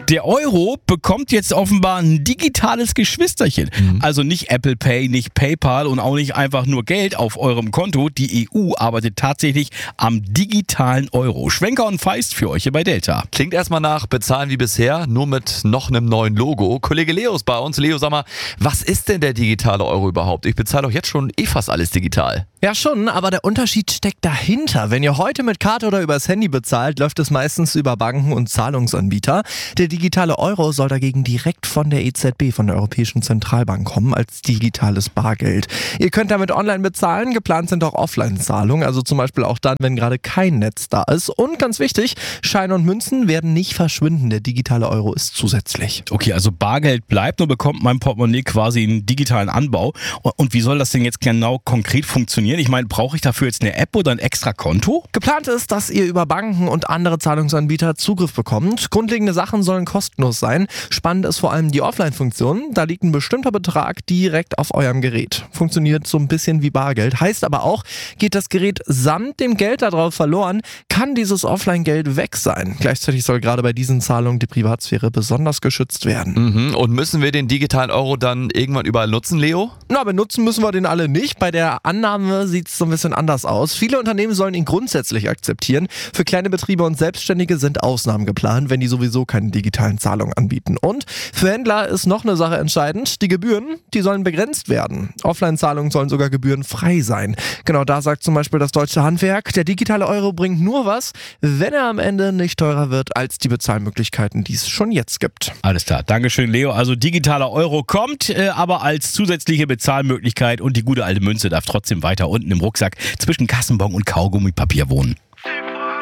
Der Euro bekommt jetzt offenbar ein digitales Geschwisterchen. Also nicht Apple Pay, nicht PayPal und auch nicht einfach nur Geld auf eurem Konto. Die EU arbeitet tatsächlich am digitalen Euro. Schwenker und Feist für euch hier bei Delta. Klingt erstmal nach bezahlen wie bisher, nur mit noch einem neuen Logo. Kollege Leo ist bei uns. Leo, sag mal, was ist denn der digitale Euro überhaupt? Ich bezahle doch jetzt schon fast alles digital. Ja schon, aber der Unterschied steckt dahinter. Wenn ihr heute mit Karte oder übers Handy bezahlt, läuft es meistens über Banken und Zahlungsanbieter. Der digitale Euro soll dagegen direkt von der EZB, von der Europäischen Zentralbank kommen, als digitales Bargeld. Ihr könnt damit online bezahlen, geplant sind auch Offline-Zahlungen, also zum Beispiel auch dann, wenn gerade kein Netz da ist. Und ganz wichtig, Scheine und Münzen werden nicht verschwinden, der digitale Euro ist zusätzlich. Okay, also Bargeld bleibt, nur bekommt mein Portemonnaie quasi einen digitalen Anbau. Und wie soll das denn jetzt genau konkret funktionieren? Ich meine, brauche ich dafür jetzt eine App oder ein extra Konto? Geplant ist, dass ihr über Banken und andere Zahlungsanbieter Zugriff bekommt. Grundlegende Sachen sollen kostenlos sein. Spannend ist vor allem die Offline-Funktion. Da liegt ein bestimmter Betrag direkt auf eurem Gerät. Funktioniert so ein bisschen wie Bargeld. Heißt aber auch, geht das Gerät samt dem Geld darauf verloren, kann dieses Offline-Geld weg sein. Gleichzeitig soll gerade bei diesen Zahlungen die Privatsphäre besonders geschützt werden. Und müssen wir den digitalen Euro dann irgendwann überall nutzen, Leo? Na, benutzen müssen wir den alle nicht. Bei der Annahme sieht es so ein bisschen anders aus. Viele Unternehmen sollen ihn grundsätzlich akzeptieren. Für kleine Betriebe und Selbstständige sind Ausnahmen geplant, wenn die sowieso keine digitalen Zahlungen anbieten. Und für Händler ist noch eine Sache entscheidend. Die Gebühren, die sollen begrenzt werden. Offline-Zahlungen sollen sogar gebührenfrei sein. Genau da sagt zum Beispiel das Deutsche Handwerk, der digitale Euro bringt nur was, wenn er am Ende nicht teurer wird als die Bezahlmöglichkeiten, die es schon jetzt gibt. Alles klar, Dankeschön Leo. Also digitaler Euro kommt, aber als zusätzliche Bezahlmöglichkeit und die gute alte Münze darf trotzdem weiter unten im Rucksack zwischen Kassenbon und Kaugummipapier wohnen.